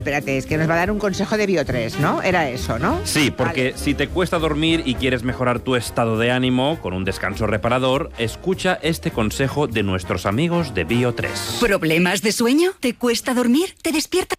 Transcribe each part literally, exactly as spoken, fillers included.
Espérate, es que nos va a dar un consejo de Bio tres, ¿no? Era eso, ¿no? Sí, porque vale. Si te cuesta dormir y quieres mejorar tu estado de ánimo con un descanso reparador, escucha este consejo de nuestros amigos de Bio tres. ¿Problemas de sueño? ¿Te cuesta dormir? ¿Te despierta?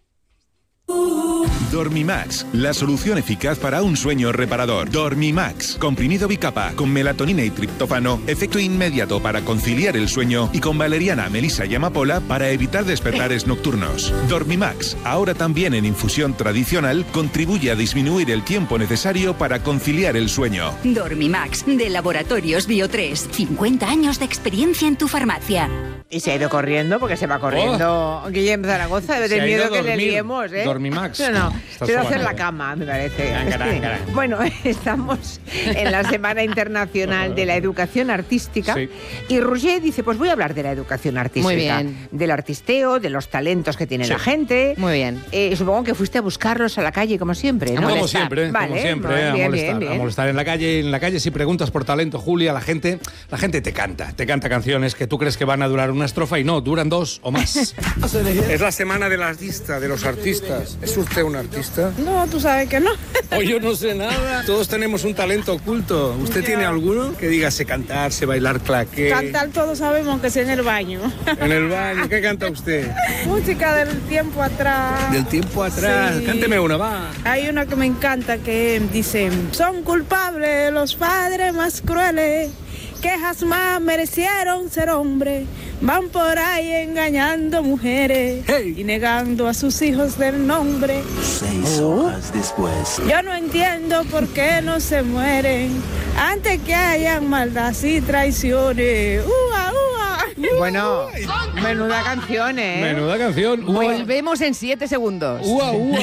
Dormimax, la solución eficaz para un sueño reparador. Dormimax, comprimido bicapa, con melatonina y triptófano, efecto inmediato para conciliar el sueño y con valeriana, melisa y amapola para evitar despertares nocturnos. Dormimax, ahora también en infusión tradicional, contribuye a disminuir el tiempo necesario para conciliar el sueño. Dormimax, de Laboratorios Bio tres. cincuenta años de experiencia en tu farmacia. Y se ha ido corriendo porque se va corriendo oh. Guillem Zaragoza. Debe tener miedo que le liemos, ¿eh? Dormimax. No, no. Quiero hacer la cama, me parece. Carán, carán. Bueno, estamos en la Semana Internacional de la Educación Artística. Sí. Y Roger dice, pues voy a hablar de la educación artística. Muy bien. Del artisteo, de los talentos que tiene sí. la gente. Muy bien. Eh, supongo que fuiste a buscarlos a la calle, como siempre, ¿no? Como siempre, vale, como siempre, bien, a bien, molestar. bien. A molestar en la calle. En la calle, si preguntas por talento, Julia, la gente, la gente te canta. Te canta canciones que tú crees que van a durar una estrofa y no, duran dos o más. Es la semana del artista, de los artistas. ¿Es usted un artista? No, tú sabes que no. O yo no sé nada. Todos tenemos un talento oculto. ¿Usted ya. tiene alguno? Que diga, sé cantar, sé bailar claqué. Cantar todos sabemos que sea en el baño. En el baño. ¿Qué canta usted? Música del tiempo atrás. Del tiempo atrás. Sí. Cánteme una, va. Hay una que me encanta que dice: son culpables los padres más crueles que jamás merecieron ser hombres. Van por ahí engañando mujeres hey. y negando a sus hijos del nombre. Seis oh. horas después. Yo no entiendo por qué no se mueren antes que hayan maldad y traiciones. ¡Ua, ua! Bueno, menuda canción, ¿eh? Menuda canción. Ua. Volvemos en siete segundos. ¡Ua, ua!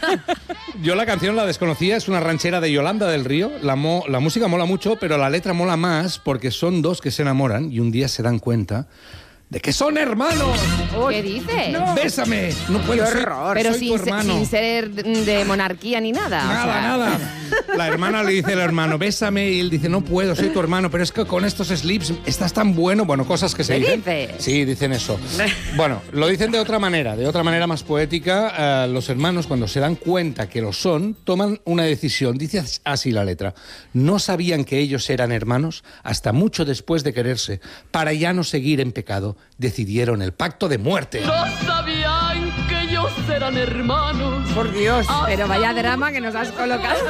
Yo la canción la desconocía, es una ranchera de Yolanda del Río. La, mo, la música mola mucho, pero la letra mola más porque son dos que se enamoran y un día se dan cuenta de que son hermanos. ¿Qué dices? No. Bésame. No puedo Qué ser. horror. Pero soy sin, tu hermano. sin ser de monarquía ni nada. Nada, o sea. nada. La hermana le dice al hermano, bésame, y él dice, no puedo, soy tu hermano, pero es que con estos slips estás tan bueno. Bueno, cosas que se ¿Qué dicen. dices? Sí, dicen eso. Bueno, lo dicen de otra manera, de otra manera más poética. Uh, los hermanos, cuando se dan cuenta que lo son, toman una decisión. Dice así la letra. No sabían que ellos eran hermanos hasta mucho después de quererse. Para ya no seguir en pecado, decidieron el pacto de muerte. No sabían que ellos eran hermanos. Por Dios. Pero vaya drama que nos has colocado.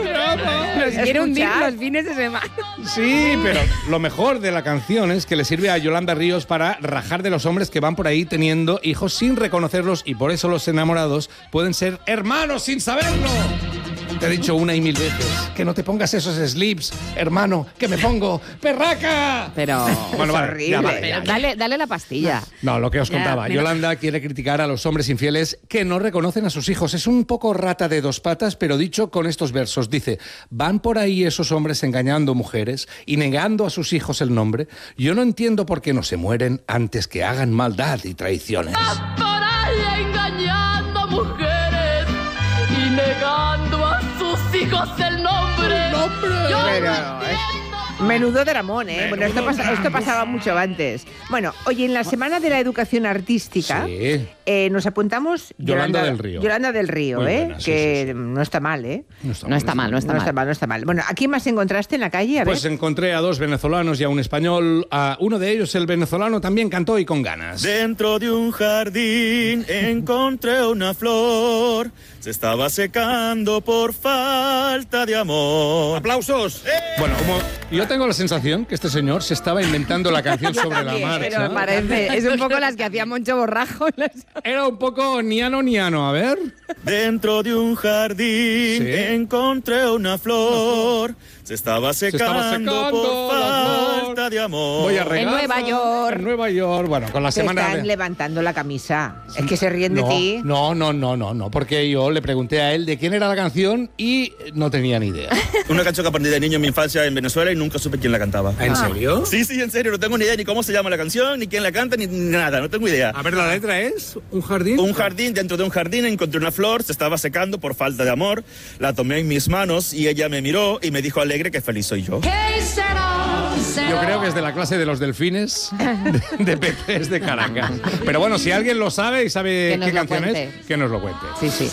Nos quiere hundir los fines de semana. Sí, pero lo mejor de la canción es que le sirve a Yolanda Ríos para rajar de los hombres que van por ahí teniendo hijos sin reconocerlos y por eso los enamorados pueden ser hermanos sin saberlo. Te he dicho una y mil veces que no te pongas esos slips, hermano, que me pongo perraca. Pero bueno, es vale, horrible. ya, vale, Pero ya, ya. dale, dale la pastilla. No, lo que os Ya, contaba. menos... Yolanda quiere criticar a los hombres infieles que no reconocen a sus hijos. Es un poco rata de dos patas, pero dicho con estos versos. Dice, van por ahí esos hombres engañando mujeres y negando a sus hijos el nombre. Yo no entiendo por qué no se mueren antes que hagan maldad y traiciones. Van por ahí engañando mujeres y negando a sus hijos el nombre. ¡Nombre! Yo Pero, no eh, menudo dramón, ¿eh? Menudo Bueno, esto, pasa, esto pasaba mucho antes. Bueno, oye, en la Semana de la Educación Artística Sí. eh, nos apuntamos... Yolanda del Río. Yolanda del Río, Muy ¿eh? buena, sí, que sí, sí. no está mal, ¿eh? No está, No está mal, no está no mal. está mal, no está mal. Bueno, ¿a quién más encontraste en la calle? A Pues ver. encontré a dos venezolanos y a un español. A uno de ellos, el venezolano, también cantó y con ganas. Dentro de un jardín encontré una flor, se estaba secando por falta de amor. ¡Aplausos! ¡Eh! Bueno, como yo tengo la sensación que este señor se estaba inventando la canción sobre la también, marcha. Pero parece, es un poco las que hacía Moncho Borrajo. Era un poco niano niano, a ver. Dentro de un jardín Sí. encontré una flor, se estaba secando, estaba secando por la flor. falta de amor. Voy a regalar. En Nueva York. En Nueva York. Bueno, con la Te semana. están de- levantando la camisa. Es que se ríen de no, ti. no, no, no, no, no, porque yo le pregunté a él de quién era la canción y no tenía ni idea. Una canción que aprendí de niño en mi infancia en Venezuela y nunca supe quién la cantaba. ¿En serio? Sí, sí, en serio, no tengo ni idea ni cómo se llama la canción, ni quién la canta, ni nada, no tengo idea. A ver, la letra es un jardín. Un jardín, dentro de un jardín encontré una flor, se estaba secando por falta de amor, la tomé en mis manos y ella me miró y me dijo alegre que feliz soy yo. Yo creo que es de la clase de los delfines de, de peces de Caracas. Pero bueno, si alguien lo sabe y sabe Que nos qué lo canción cuente. es, que nos lo cuente. Sí, sí.